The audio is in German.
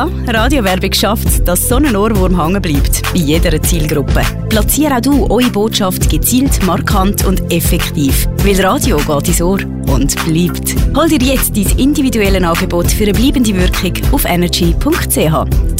Ja, Radiowerbung schafft, dass so ein Ohrwurm hängen bleibt. Bei jeder Zielgruppe. Platziere auch du eure Botschaft gezielt, markant und effektiv. Weil Radio geht ins Ohr und bleibt. Hol dir jetzt dein individuelles Angebot für eine bleibende Wirkung auf energy.ch.